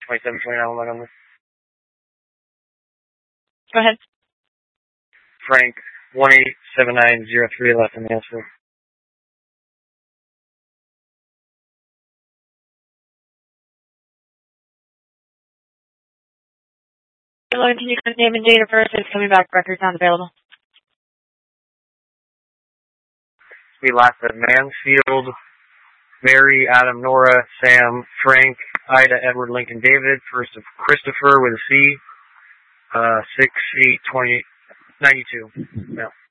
2729 my number. Go ahead. Frank 187903 left in Mansfield. Logan, can you give name and date of birth? It's coming back. Record's not available. We last at Mansfield. Mary, Adam, Nora, Sam, Frank, Ida, Edward, Lincoln, David. First of Christopher with a C. 6/8/92. Yeah.